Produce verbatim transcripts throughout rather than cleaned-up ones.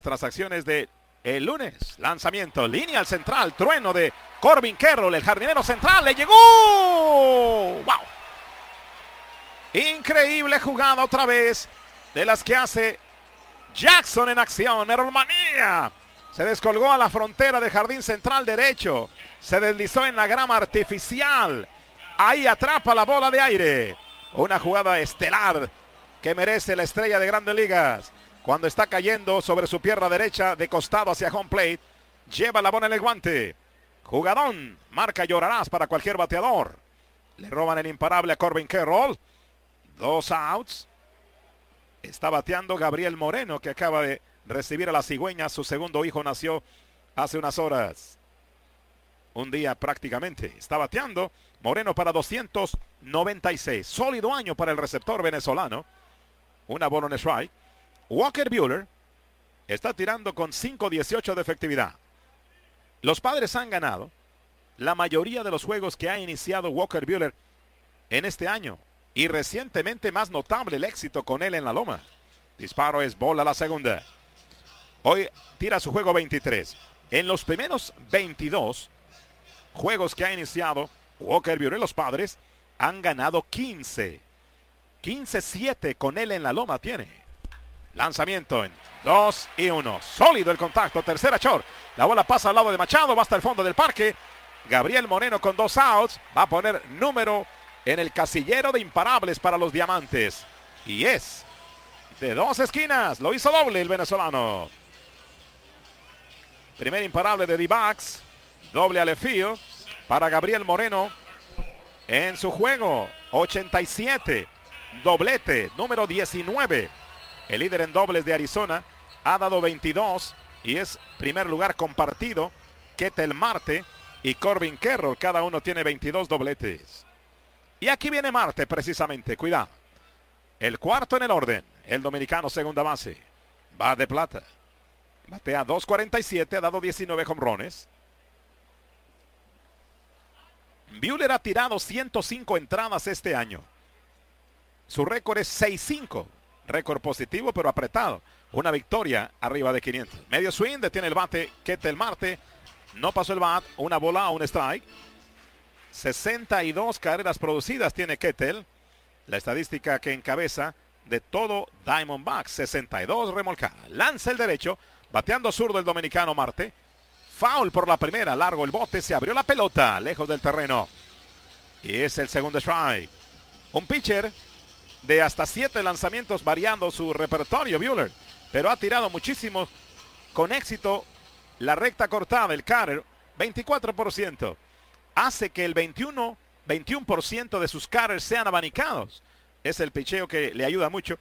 Transacciones de el lunes. Lanzamiento, línea al central, trueno de Corbin Carroll, el jardinero central, le llegó. ¡Wow! Increíble jugada otra vez de las que hace Jackson en acción. Errolmanía. Se descolgó a la frontera del jardín central derecho. Se deslizó en la grama artificial. Ahí atrapa la bola de aire. Una jugada estelar que merece la estrella de Grandes Ligas. Cuando está cayendo sobre su pierna derecha de costado hacia home plate, lleva la bola en el guante. Jugadón, marca llorarás para cualquier bateador. Le roban el imparable a Corbin Carroll. Dos outs. Está bateando Gabriel Moreno, que acaba de recibir a la cigüeña. Su segundo hijo nació hace unas horas. Un día prácticamente. Está bateando Moreno para doscientos noventa y seis. Sólido año para el receptor venezolano. Una bola en strike. Walker Buehler está tirando con cinco dieciocho de efectividad. Los Padres han ganado la mayoría de los juegos que ha iniciado Walker Buehler en este año. Y recientemente más notable el éxito con él en la loma. Disparo es bola a la segunda. Hoy tira su juego veintitrés. En los primeros veintidós juegos que ha iniciado Walker Buehler, los Padres han ganado quince. quince siete con él en la loma tiene. Lanzamiento en dos y uno. Sólido el contacto. Tercera short. La bola pasa al lado de Machado. Va hasta el fondo del parque. Gabriel Moreno con dos outs. Va a poner número en el casillero de imparables para los Diamantes. Y es de dos esquinas. Lo hizo doble el venezolano. Primer imparable de D-backs. Doble alefío para Gabriel Moreno en su juego. ochenta y siete. Doblete. Número diecinueve. El líder en dobles de Arizona ha dado veintidós y es primer lugar compartido. Ketel Marte y Corbin Carroll, cada uno tiene veintidós dobletes. Y aquí viene Marte precisamente, cuidado. El cuarto en el orden, el dominicano segunda base. Va de plata. Batea dos cuarenta y siete, ha dado diecinueve jonrones. Buehler ha tirado ciento cinco entradas este año. Su récord es seis cinco. Récord positivo pero apretado. Una victoria arriba de quinientos. Medio swing, detiene el bate Ketel Marte. No pasó el bat. Una bola, un strike. sesenta y dos carreras producidas tiene Ketel. La estadística que encabeza de todo Diamondbacks. sesenta y dos remolcadas. Lanza el derecho. Bateando zurdo el dominicano Marte. Foul por la primera. Largo el bote. Se abrió la pelota. Lejos del terreno. Y es el segundo strike. Un pitcher de hasta siete lanzamientos variando su repertorio, Buehler. Pero ha tirado muchísimo con éxito la recta cortada, el cutter, veinticuatro por ciento. Hace que el veintiuno, veintiuno por ciento de sus cutters sean abanicados. Es el picheo que le ayuda mucho.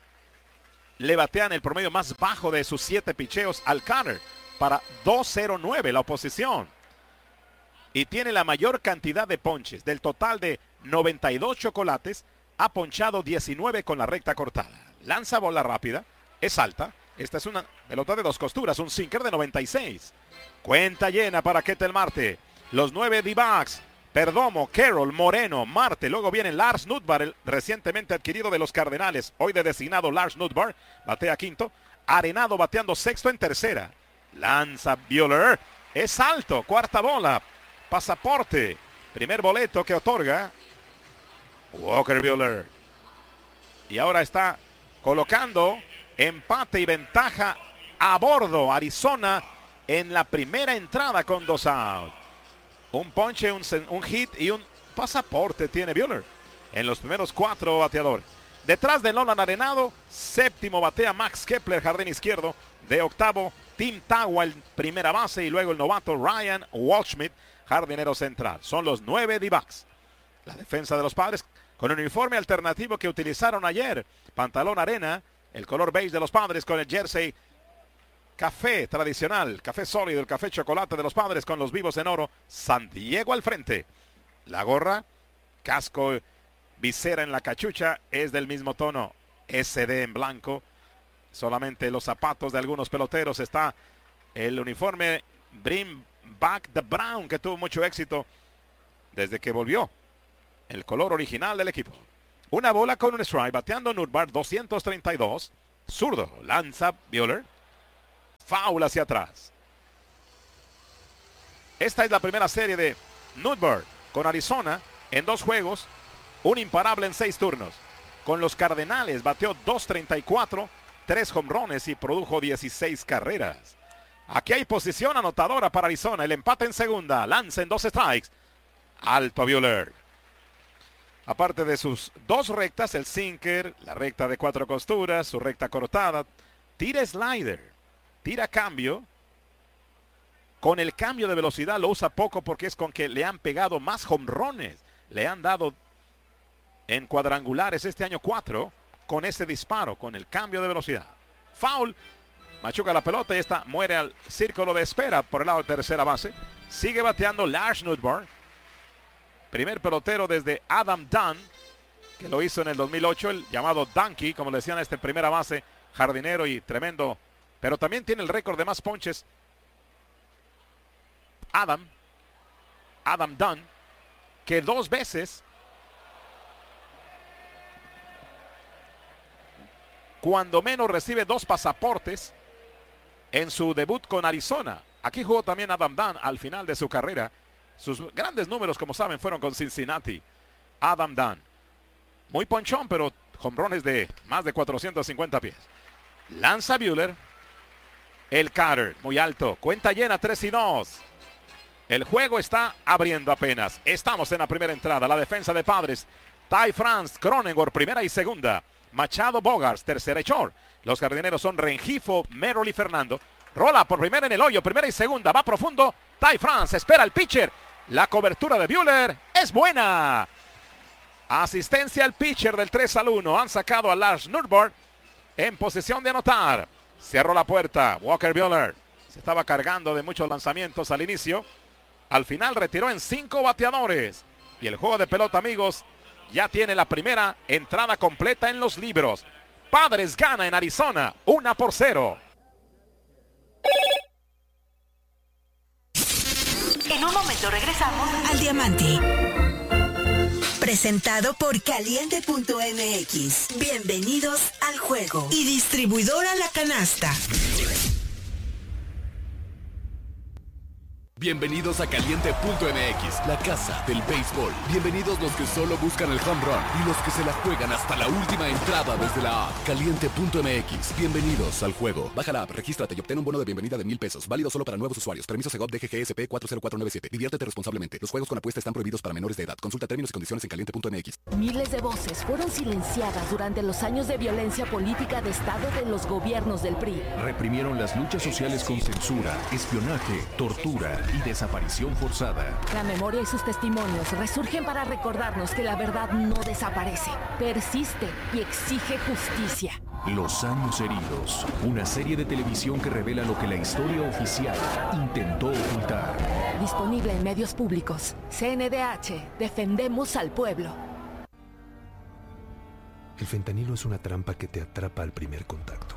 Le batean el promedio más bajo de sus siete picheos al cutter para dos cero nueve la oposición. Y tiene la mayor cantidad de ponches. Del total de noventa y dos chocolates, ha ponchado diecinueve con la recta cortada. Lanza bola rápida. Es alta. Esta es una pelota de dos costuras. Un sinker de noventa y seis. Cuenta llena para Ketel Marte. Los nueve D-backs. Perdomo, Carroll, Moreno, Marte. Luego viene Lars Nootbaar, el recientemente adquirido de los Cardenales. Hoy de designado Lars Nootbaar. Batea quinto. Arenado bateando sexto en tercera. Lanza Buehler. Es alto. Cuarta bola. Pasaporte. Primer boleto que otorga Walker Buehler. Y ahora está colocando empate y ventaja a bordo Arizona en la primera entrada con dos outs. Un ponche, un, un hit y un pasaporte tiene Buehler en los primeros cuatro bateadores. Detrás de Nolan Arenado, séptimo batea Max Kepler, jardín izquierdo. De octavo, Tim Tawa, en primera base. Y luego el novato Ryan Waldschmidt, jardinero central. Son los nueve D-backs. La defensa de los Padres con el uniforme alternativo que utilizaron ayer. Pantalón arena, el color beige de los Padres con el jersey café tradicional, café sólido, el café chocolate de los Padres con los vivos en oro. San Diego al frente. La gorra, casco, visera en la cachucha es del mismo tono. S D en blanco. Solamente los zapatos de algunos peloteros está el uniforme Bring Back the Brown, que tuvo mucho éxito desde que volvió el color original del equipo. Una bola con un strike, bateando Nootbaar, doscientos treinta y dos. Zurdo, lanza Buehler. Foul hacia atrás. Esta es la primera serie de Newberg con Arizona en dos juegos, un imparable en seis turnos. Con los Cardenales bateó dos treinta y cuatro, tres jonrones y produjo dieciséis carreras. Aquí hay posición anotadora para Arizona. El empate en segunda. Lanza en dos strikes. Alto Buehler. Aparte de sus dos rectas, el sinker, la recta de cuatro costuras, su recta cortada, tira slider, tira cambio. Con el cambio de velocidad lo usa poco porque es con que le han pegado más jonrones. Le han dado en cuadrangulares este año cuatro con ese disparo, con el cambio de velocidad. Foul. Machuca la pelota y esta muere al círculo de espera por el lado de tercera base. Sigue bateando Lars Nootbaar. Primer pelotero desde Adam Dunn, que lo hizo en el dos mil ocho, el llamado Donkey, como le decían a este primera base, jardinero y tremendo. Pero también tiene el récord de más ponches. Adam, Adam Dunn, que dos veces, cuando menos recibe dos pasaportes en su debut con Arizona. Aquí jugó también Adam Dunn al final de su carrera. Sus grandes números, como saben, fueron con Cincinnati. Adam Dunn. Muy ponchón, pero jonrones de más de cuatrocientos cincuenta pies. Lanza Buehler. El cutter, muy alto. Cuenta llena, tres y dos. El juego está abriendo apenas. Estamos en la primera entrada. La defensa de Padres. Ty France, Cronenworth, primera y segunda. Machado, Bogaerts, tercera y short. Los jardineros son Rengifo, Merrill y Fernando. Rola por primera en el hoyo, primera y segunda. Va profundo. Ty France, espera el pitcher. La cobertura de Buehler es buena. Asistencia al pitcher del tres al uno. Han sacado a Lars Nootbaar en posición de anotar. Cerró la puerta. Walker Buehler se estaba cargando de muchos lanzamientos al inicio. Al final retiró en cinco bateadores. Y el juego de pelota, amigos, ya tiene la primera entrada completa en los libros. Padres gana en Arizona, una por cero. En un momento regresamos al Diamante. Presentado por Caliente punto M X. Bienvenidos al juego. Y distribuidora La Canasta. Bienvenidos a Caliente punto M X, la casa del béisbol. Bienvenidos los que solo buscan el home run y los que se la juegan hasta la última entrada desde la app. Caliente punto M X, bienvenidos al juego. Baja la app, regístrate y obtén un bono de bienvenida de mil pesos. Válido solo para nuevos usuarios. Permiso Segov D G G S P cuatro cero cuatro nueve siete. Diviértete responsablemente. Los juegos con apuesta están prohibidos para menores de edad. Consulta términos y condiciones en Caliente punto M X. Miles de voces fueron silenciadas durante los años de violencia política de Estado de los gobiernos del P R I. Reprimieron las luchas sociales con censura, espionaje, tortura y desaparición forzada. La memoria y sus testimonios resurgen para recordarnos que la verdad no desaparece, persiste y exige justicia. Los años heridos, una serie de televisión que revela lo que la historia oficial intentó ocultar. Disponible en medios públicos. C N D H, defendemos al pueblo. El fentanilo es una trampa que te atrapa al primer contacto.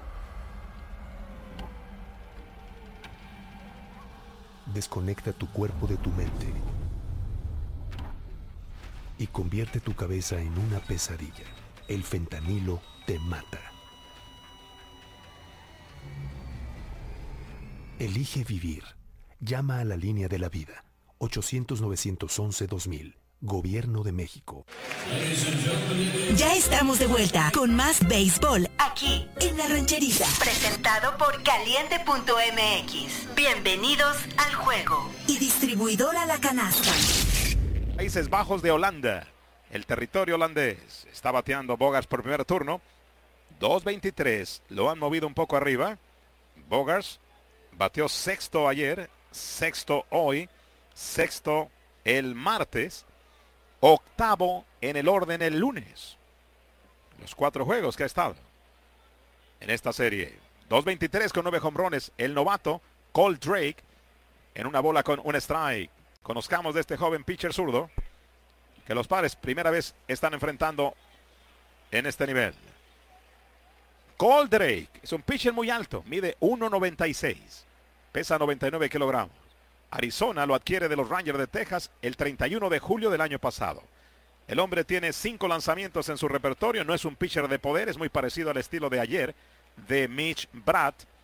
Desconecta tu cuerpo de tu mente y convierte tu cabeza en una pesadilla. El fentanilo te mata. Elige vivir. Llama a la línea de la vida. ochocientos, novecientos once, dos mil. Gobierno de México. Ya estamos de vuelta con más béisbol aquí en La Rancherita. Presentado por Caliente punto M X. Bienvenidos al juego. Y distribuidora La Canasta. Países Bajos de Holanda. El territorio holandés. Está bateando Bogaerts por primer turno. dos veintitrés. Lo han movido un poco arriba. Bogaerts bateó sexto ayer. Sexto hoy. Sexto el martes. Octavo en el orden el lunes. Los cuatro juegos que ha estado en esta serie. dos veintitrés con nueve jonrones. El novato Cole Drake en una bola con un strike. Conozcamos de este joven pitcher zurdo que los Padres primera vez están enfrentando en este nivel. Cole Drake es un pitcher muy alto. Mide uno noventa y seis. Pesa noventa y nueve kilogramos. Arizona lo adquiere de los Rangers de Texas el treinta y uno de julio del año pasado. El hombre tiene cinco lanzamientos en su repertorio. No es un pitcher de poder, es muy parecido al estilo de ayer de Mitch Bratt.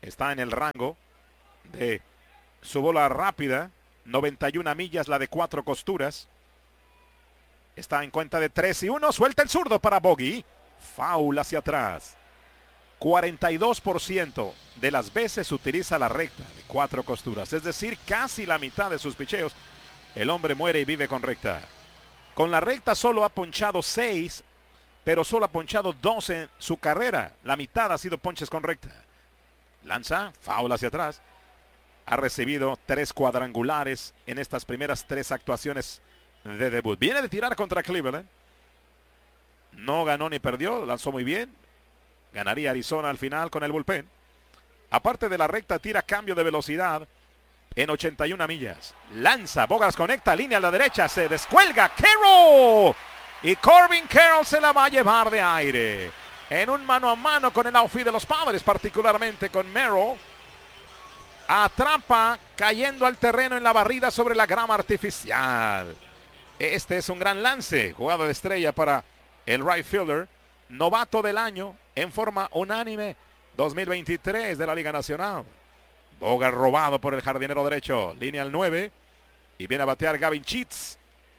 está en el rango de su bola rápida. noventa y una millas, la de cuatro costuras. Está en cuenta de tres y uno. Suelta el zurdo para Bogey. Foul hacia atrás. cuarenta y dos por ciento de las veces utiliza la recta de cuatro costuras. Es decir, casi la mitad de sus picheos. El hombre muere y vive con recta. Con la recta solo ha ponchado seis, pero solo ha ponchado dos en su carrera. La mitad ha sido ponches con recta. Lanza, foul hacia atrás. Ha recibido tres cuadrangulares en estas primeras tres actuaciones de debut. Viene de tirar contra Cleveland. No ganó ni perdió, lanzó muy bien. Ganaría Arizona al final con el bullpen. Aparte de la recta, tira cambio de velocidad en ochenta y una millas. Lanza, Bogaerts conecta, línea a la derecha, se descuelga. Carroll. Y Corbin Carroll se la va a llevar de aire. En un mano a mano con el outfield de los Padres, particularmente con Merrill. Atrapa cayendo al terreno en la barrida sobre la grama artificial. Este es un gran lance. Jugada de estrella para el right fielder. Novato del año en forma unánime dos mil veintitrés de la Liga Nacional. Bogaerts robado por el jardinero derecho. Línea al nueve. Y viene a batear Gavin Sheets.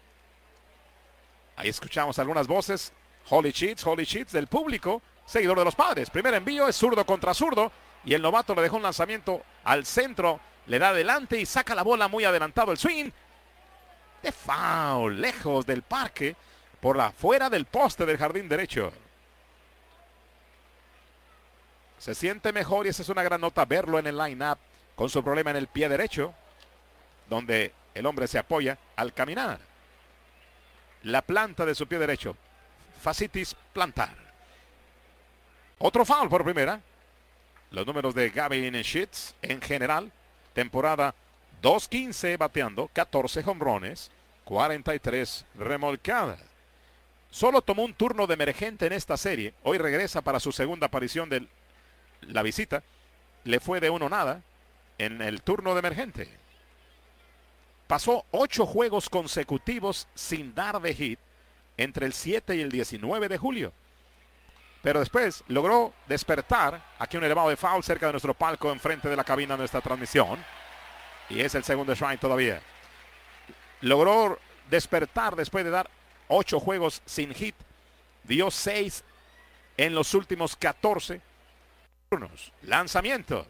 Ahí escuchamos algunas voces. Holly Sheets, Holly Sheets del público. Seguidor de los Padres. Primer envío es zurdo contra zurdo. Y el novato le dejó un lanzamiento al centro. Le da adelante y saca la bola muy adelantado. El swing de foul. Lejos del parque. Por la fuera del poste del jardín derecho. Se siente mejor y esa es una gran nota verlo en el line-up con su problema en el pie derecho, donde el hombre se apoya al caminar. La planta de su pie derecho. Fascitis plantar. Otro foul por primera. Los números de Gavin Sheets en general. Temporada dos quince bateando, catorce jonrones, cuarenta y tres remolcadas. Solo tomó un turno de emergente en esta serie. Hoy regresa para su segunda aparición de la visita. Le fue de uno nada en el turno de emergente. Pasó ocho juegos consecutivos sin dar de hit entre el siete y el diecinueve de julio. Pero después logró despertar. Aquí un elevado de foul cerca de nuestro palco enfrente de la cabina de nuestra transmisión. Y es el segundo strike todavía. Logró despertar después de dar ocho juegos sin hit. Dio seis en los últimos catorce turnos. Lanzamiento.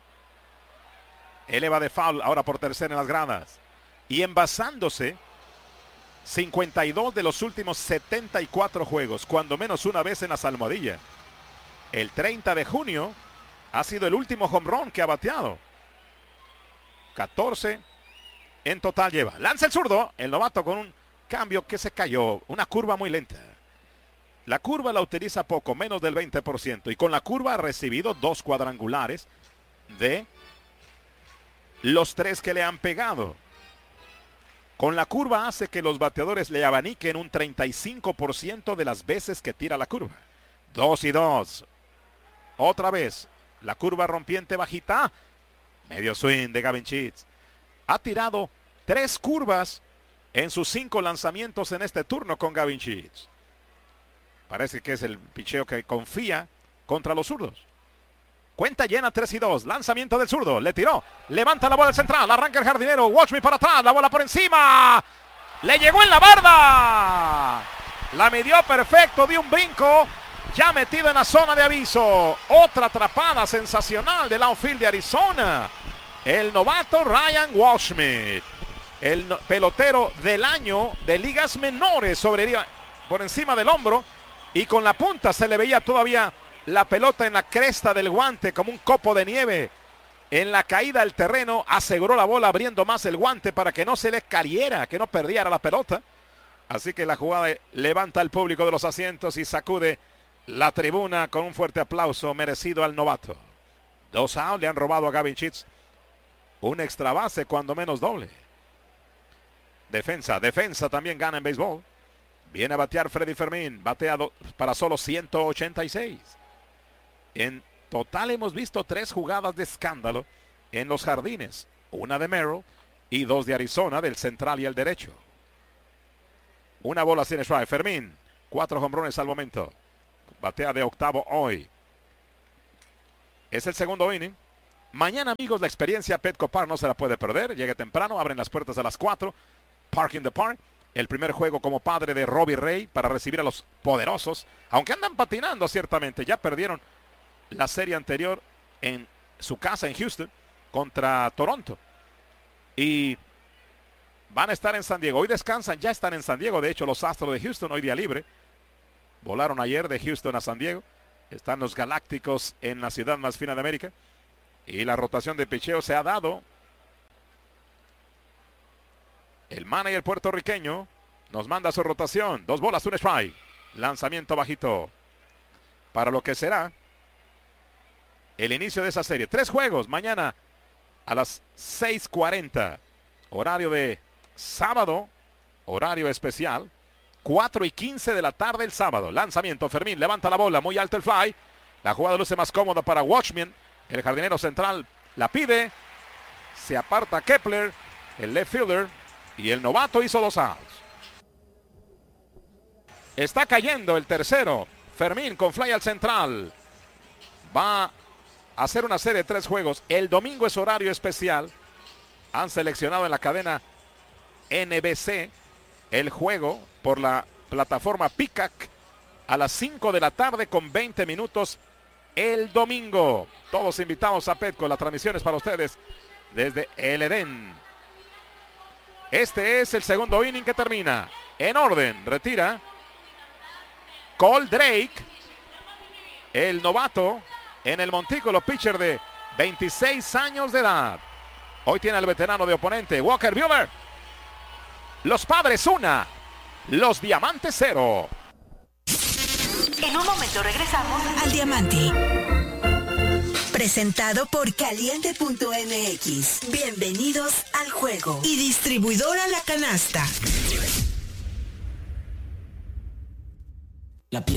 Eleva de foul ahora por tercera en las gradas. Y envasándose cincuenta y dos de los últimos setenta y cuatro juegos, cuando menos una vez en las almohadillas. El treinta de junio ha sido el último home run que ha bateado. catorce en total lleva. Lanza el zurdo, el novato con un cambio que se cayó, una curva muy lenta. La curva la utiliza poco, menos del veinte por ciento. Y con la curva ha recibido dos cuadrangulares de los tres que le han pegado. Con la curva hace que los bateadores le abaniquen un treinta y cinco por ciento de las veces que tira la curva. Dos y dos. Otra vez. La curva rompiente bajita. Medio swing de Gavin Sheets. Ha tirado tres curvas en sus cinco lanzamientos en este turno con Gavin Sheets. Parece que es el picheo que confía contra los zurdos. Cuenta llena, tres y dos. Lanzamiento del zurdo. Le tiró. Levanta la bola al central. Arranca el jardinero. Watch me para atrás. La bola por encima. Le llegó en la barda. La midió perfecto. Dio un brinco. Ya metido en la zona de aviso. Otra atrapada sensacional del outfield de Arizona. El novato Ryan Goldschmidt. El no- pelotero del año de ligas menores. Sobre, por encima del hombro. Y con la punta se le veía todavía la pelota en la cresta del guante como un copo de nieve. En la caída del terreno aseguró la bola abriendo más el guante para que no se le cayera, que no perdiera la pelota. Así que la jugada levanta al público de los asientos y sacude la tribuna con un fuerte aplauso merecido al novato. Dos outs, le han robado a Gavin Sheets un extra base, cuando menos doble. Defensa, defensa también gana en béisbol. Viene a batear Freddy Fermín, bateado para solo ciento ochenta y seis. En total hemos visto tres jugadas de escándalo en los jardines. Una de Merrill y dos de Arizona, del central y el derecho. Una bola sin strike. Fermín, cuatro jonrones al momento. Batea de octavo hoy. Es el segundo inning. Mañana, amigos, la experiencia Petco Park no se la puede perder. Llegue temprano, abren las puertas a las cuatro. Park in the Park. El primer juego como padre de Robbie Ray para recibir a los poderosos. Aunque andan patinando ciertamente. Ya perdieron la serie anterior en su casa en Houston contra Toronto. Y van a estar en San Diego. Hoy descansan, ya están en San Diego. De hecho, los Astros de Houston hoy día libre. Volaron ayer de Houston a San Diego. Están los Galácticos en la ciudad más fina de América. Y la rotación de picheo se ha dado. El manager puertorriqueño nos manda su rotación. Dos bolas, un strike. Lanzamiento bajito. Para lo que será el inicio de esa serie. Tres juegos mañana a las seis cuarenta. Horario de sábado. Horario especial. cuatro y quince de la tarde el sábado. Lanzamiento. Fermín levanta la bola. Muy alto el fly. La jugada luce más cómoda para Watchman. El jardinero central la pide. Se aparta Kepler. El left fielder. Y el novato hizo dos outs. Está cayendo el tercero. Fermín con fly al central. Va a hacer una serie de tres juegos. El domingo es horario especial. Han seleccionado en la cadena N B C el juego por la plataforma Peacock a las cinco de la tarde con veinte minutos el domingo. Todos invitados a Petco. La transmisión es para ustedes desde el Edén. Este es el segundo inning que termina. En orden, retira Cole Drake, el novato en el montículo, pitcher de veintiséis años de edad. Hoy tiene al veterano de oponente, Walker Buehler. Los Padres una, los Diamantes cero. En un momento regresamos al Diamante. Presentado por Caliente punto M X. Bienvenidos al juego. Y distribuidora La Canasta.